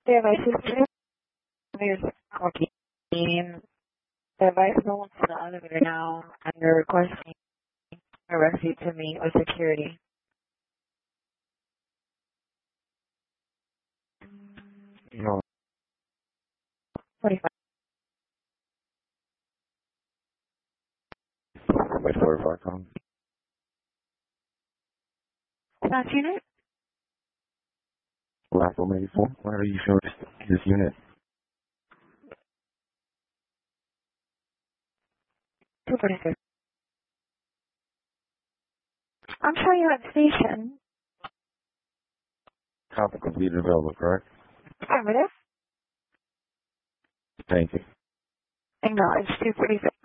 Device is team. Device belongs to the elevator now, and you're requesting a receipt to meet with security. No, 45. wait for it if I come. That's unit? Last 184. Where are you sure this unit? 246. I'm showing you at station. Copy completed available, correct? Affirmative. Thank you. Acknowledge 246.